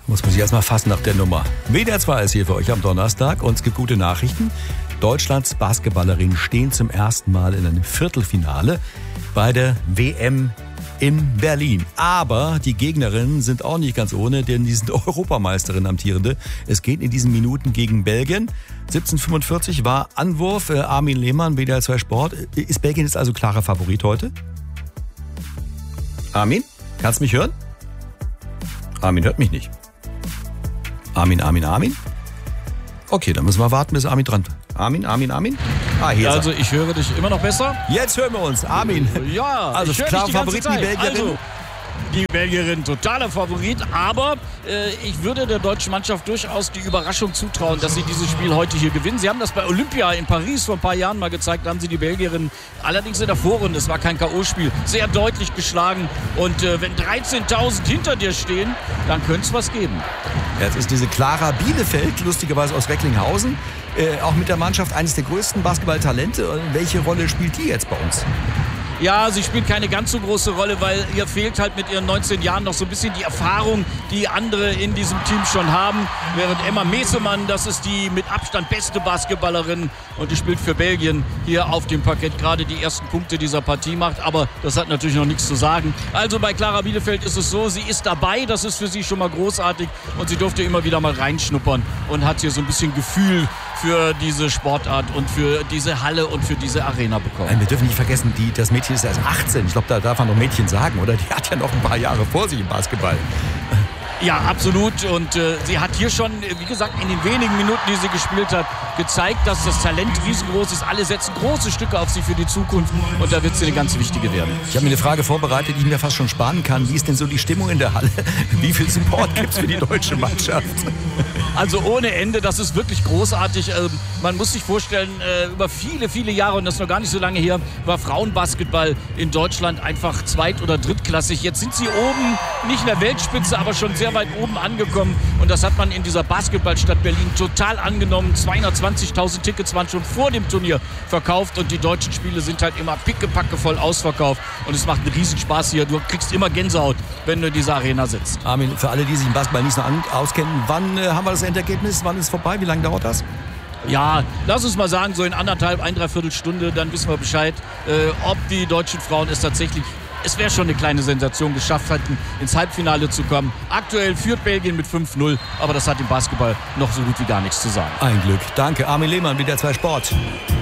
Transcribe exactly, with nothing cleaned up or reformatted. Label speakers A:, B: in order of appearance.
A: Muss man sich erstmal fassen nach der Nummer. W D R zwei ist hier für euch am Donnerstag und es gibt gute Nachrichten. Deutschlands Basketballerinnen stehen zum ersten Mal in einem Viertelfinale bei der W M in Berlin. Aber die Gegnerinnen sind auch nicht ganz ohne, denn die sind Europameisterin amtierende. Es geht in diesen Minuten gegen Belgien. siebzehn Uhr fünfundvierzig war Anwurf. Äh, Armin Lehmann, W D R zwei Sport. Ist Belgien jetzt also klarer Favorit heute? Armin, kannst du mich hören? Armin hört mich nicht. Armin, Armin, Armin? Okay, dann müssen wir warten, bis Armin dran. Armin, Armin, Armin? Ah, hier
B: also ich höre dich immer noch besser.
A: Jetzt hören wir uns. Armin.
B: Ja,
A: also klar Favorit, die Belgierin.
B: Also, die Belgierin totaler Favorit, aber äh, ich würde der deutschen Mannschaft durchaus die Überraschung zutrauen, dass sie dieses Spiel heute hier gewinnen. Sie haben das bei Olympia in Paris vor ein paar Jahren mal gezeigt, da haben sie die Belgierin allerdings in der Vorrunde, es war kein K O-Spiel, sehr deutlich geschlagen. Und äh, wenn dreizehntausend hinter dir stehen, dann könnte es was geben.
A: Jetzt ist diese Clara Bielefeld, lustigerweise aus Recklinghausen, äh, auch mit der Mannschaft eines der größten Basketballtalente. Welche Rolle spielt die jetzt bei uns?
B: Ja, sie spielt keine ganz so große Rolle, weil ihr fehlt halt mit ihren neunzehn Jahren noch so ein bisschen die Erfahrung, die andere in diesem Team schon haben. Während Emma Mesemann, das ist die mit Abstand beste Basketballerin und die spielt für Belgien hier auf dem Parkett gerade die ersten Punkte dieser Partie macht. Aber das hat natürlich noch nichts zu sagen. Also bei Clara Bielefeld ist es so, sie ist dabei, das ist für sie schon mal großartig und sie durfte immer wieder mal reinschnuppern und hat hier so ein bisschen Gefühl für diese Sportart und für diese Halle und für diese Arena bekommen.
A: Nein, wir dürfen nicht vergessen, die, das Mädchen ist erst achtzehn. Ich glaube, da darf man noch Mädchen sagen, oder? Die hat ja noch ein paar Jahre vor sich im Basketball.
B: Ja, absolut. Und äh, sie hat hier schon, wie gesagt, in den wenigen Minuten, die sie gespielt hat, gezeigt, dass das Talent riesengroß ist. Alle setzen große Stücke auf sie für die Zukunft und da wird sie eine ganz wichtige werden.
A: Ich habe mir eine Frage vorbereitet, die ich mir fast schon sparen kann. Wie ist denn so die Stimmung in der Halle? Wie viel Support gibt es für die deutsche Mannschaft?
B: Also ohne Ende, das ist wirklich großartig. Ähm, man muss sich vorstellen, äh, über viele, viele Jahre, und das ist noch gar nicht so lange her, war Frauenbasketball in Deutschland einfach zweit- oder drittklassig. Jetzt sind sie oben, nicht in der Weltspitze, aber schon sehr weit oben angekommen. Und das hat man in dieser Basketballstadt Berlin total angenommen. zweihundertzwanzigtausend Tickets waren schon vor dem Turnier verkauft und die deutschen Spiele sind halt immer pickepacke voll ausverkauft. Und es macht einen Riesenspaß hier. Du kriegst immer Gänsehaut, wenn du in dieser Arena sitzt.
A: Armin, für alle, die sich im Basketball nicht so an, auskennen, wann äh, haben wir das Endergebnis? Wann ist es vorbei? Wie lange dauert das?
B: Ja, lass uns mal sagen, so in anderthalb, ein, dreiviertel Stunde, dann wissen wir Bescheid, äh, ob die deutschen Frauen es tatsächlich, es wäre schon eine kleine Sensation, geschafft hätten, ins Halbfinale zu kommen. Aktuell führt Belgien mit fünf null, aber das hat im Basketball noch so gut wie gar nichts zu sagen.
A: Ein Glück. Danke, Armin Lehmann, W D R zwei Sport.